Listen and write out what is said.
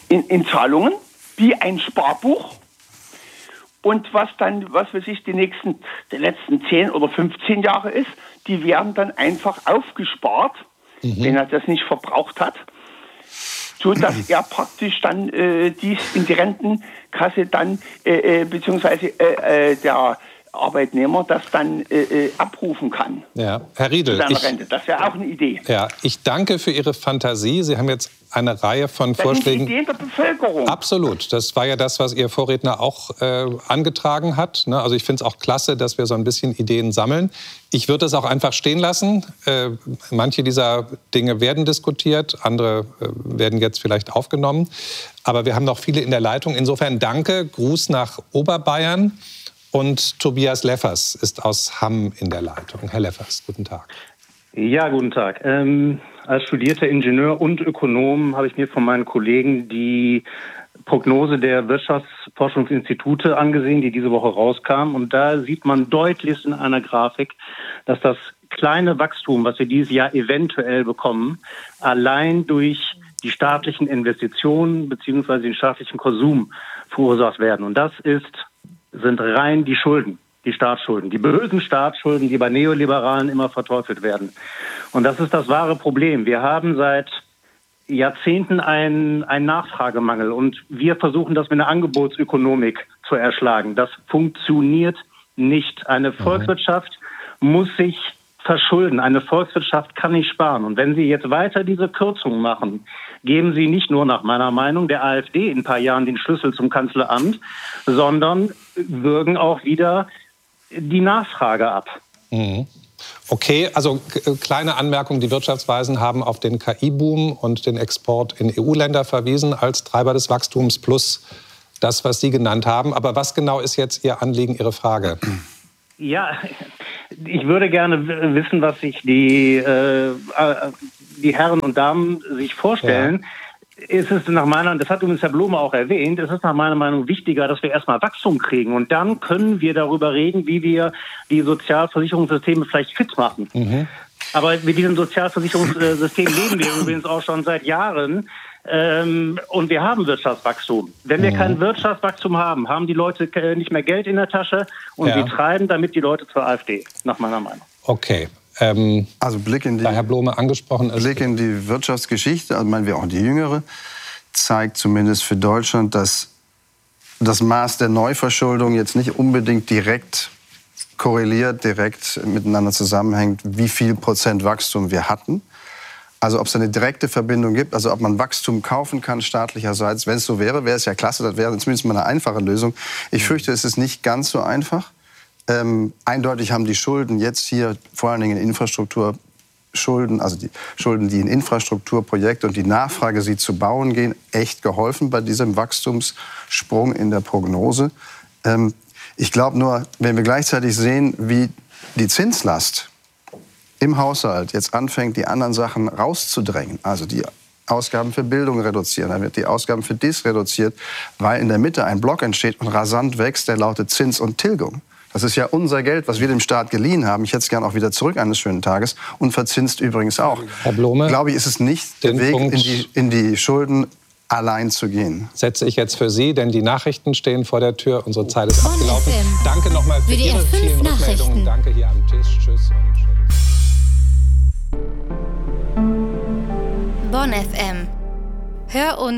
in Zahlungen, wie ein Sparbuch. Und was dann, was weiß ich, die letzten 10 oder 15 Jahre ist, die werden dann einfach aufgespart, wenn er das nicht verbraucht hat, so dass er praktisch dann dies in die Rentenkasse dann, beziehungsweise der Arbeitnehmer das dann abrufen kann. Ja, Herr Riedel, Rente. Das wäre auch eine Idee. Ja, ich danke für Ihre Fantasie. Sie haben jetzt eine Reihe von Vorschlägen. Das sind die Ideen der Bevölkerung. Absolut. Das war ja das, was Ihr Vorredner auch angetragen hat. Ne? Also ich finde es auch klasse, dass wir so ein bisschen Ideen sammeln. Ich würde es auch einfach stehen lassen. Manche dieser Dinge werden diskutiert, andere werden jetzt vielleicht aufgenommen. Aber wir haben noch viele in der Leitung. Insofern danke. Gruß nach Oberbayern. Und Tobias Leffers ist aus Hamm in der Leitung. Herr Leffers, guten Tag. Ja, guten Tag. Als studierter Ingenieur und Ökonom habe ich mir von meinen Kollegen die Prognose der Wirtschaftsforschungsinstitute angesehen, die diese Woche rauskam. Und da sieht man deutlich in einer Grafik, dass das kleine Wachstum, was wir dieses Jahr eventuell bekommen, allein durch die staatlichen Investitionen bzw. den staatlichen Konsum verursacht werden. Und das sind rein die Schulden, die Staatsschulden, die bösen Staatsschulden, die bei Neoliberalen immer verteufelt werden. Und das ist das wahre Problem. Wir haben seit Jahrzehnten einen Nachfragemangel und wir versuchen das mit einer Angebotsökonomik zu erschlagen. Das funktioniert nicht. Eine Volkswirtschaft muss sich verschulden. Eine Volkswirtschaft kann nicht sparen. Und wenn Sie jetzt weiter diese Kürzungen machen, geben Sie nicht nur nach meiner Meinung der AfD in ein paar Jahren den Schlüssel zum Kanzleramt, sondern würgen auch wieder die Nachfrage ab. Okay, also kleine Anmerkung, die Wirtschaftsweisen haben auf den KI-Boom und den Export in EU-Länder verwiesen als Treiber des Wachstums plus das, was Sie genannt haben. Aber was genau ist jetzt Ihr Anliegen, Ihre Frage? Ja, ich würde gerne wissen, was sich die Herren und Damen sich vorstellen. Ja. Ist es nach meiner, das hat übrigens Herr Blome auch erwähnt, es ist nach meiner Meinung wichtiger, dass wir erstmal Wachstum kriegen. Und dann können wir darüber reden, wie wir die Sozialversicherungssysteme vielleicht fit machen. Aber mit diesem Sozialversicherungssystem leben wir übrigens auch schon seit Jahren. Und wir haben Wirtschaftswachstum. Wenn wir kein Wirtschaftswachstum haben, haben die Leute nicht mehr Geld in der Tasche und sie treiben damit die Leute zur AfD, nach meiner Meinung. Okay. Also Blick in die, da Herr Blome angesprochen ist. Blick in die Wirtschaftsgeschichte, also meinen wir auch die jüngere, zeigt zumindest für Deutschland, dass das Maß der Neuverschuldung jetzt nicht unbedingt direkt korreliert, direkt miteinander zusammenhängt, wie viel Prozent Wachstum wir hatten. Also ob es eine direkte Verbindung gibt, also ob man Wachstum kaufen kann staatlicherseits. Wenn es so wäre, wäre es ja klasse, das wäre zumindest mal eine einfache Lösung. Ich fürchte, es ist nicht ganz so einfach. Eindeutig haben die Schulden jetzt hier, vor allen Dingen in Infrastrukturschulden, also die Schulden, die in Infrastrukturprojekte und die Nachfrage, sie zu bauen gehen, echt geholfen bei diesem Wachstumssprung in der Prognose. Ich glaube nur, wenn wir gleichzeitig sehen, wie die Zinslast im Haushalt jetzt anfängt, die anderen Sachen rauszudrängen, also die Ausgaben für Bildung reduzieren, dann wird die Ausgaben für dies reduziert, weil in der Mitte ein Block entsteht und rasant wächst, der lautet Zins und Tilgung. Das ist ja unser Geld, was wir dem Staat geliehen haben. Ich hätte es gern auch wieder zurück eines schönen Tages und verzinst übrigens auch. Herr Blome, glaube ich, ist es nicht der Weg in die Schulden allein zu gehen. Setze ich jetzt für Sie, denn die Nachrichten stehen vor der Tür. Unsere Zeit ist abgelaufen. Danke nochmal für Ihre vielen Rückmeldungen. Danke hier am Tisch. Tschüss und schön. Bonn FM. Hör uns